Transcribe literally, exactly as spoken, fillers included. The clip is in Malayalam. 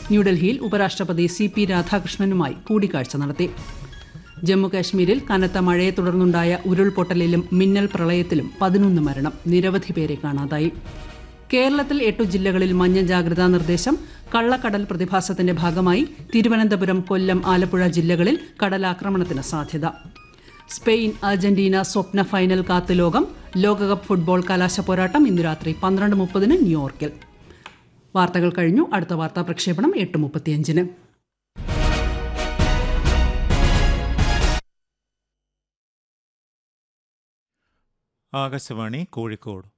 ന്യൂഡൽഹിയിൽ ഉപരാഷ്ട്രപതി സി പി രാധാകൃഷ്ണനുമായി കൂടിക്കാഴ്ച നടത്തി. ജമ്മുകാശ്മീരിൽ കനത്ത മഴയെ തുടർന്നുണ്ടായ ഉരുൾപൊട്ടലിലും മിന്നൽ പ്രളയത്തിലും പതിനൊന്ന് മരണം, നിരവധി പേരെ കാണാതായി. കേരളത്തിൽ എട്ടു ജില്ലകളിൽ മഞ്ഞ ജാഗ്രതാ നിർദ്ദേശം. കള്ളക്കടൽ പ്രതിഭാസത്തിന്റെ ഭാഗമായി തിരുവനന്തപുരം, കൊല്ലം, ആലപ്പുഴ ജില്ലകളിൽ കടലാക്രമണത്തിന് സാധ്യത. സ്പെയിൻ അർജന്റീന സ്വപ്ന ഫൈനൽ കാത്ത് ലോകം. ലോകകപ്പ് ഫുട്ബോൾ കലാശപ്പോരാട്ടം ഇന്ന് രാത്രി പന്ത്രണ്ട് മുപ്പതിന് ന്യൂയോർക്കിൽ. വാർത്തകൾ കഴിഞ്ഞു. അടുത്ത വാർത്താ പ്രക്ഷേപണം എട്ട് മുപ്പത്തിയഞ്ചിന്. ആകാശവാണി കോഴിക്കോട്.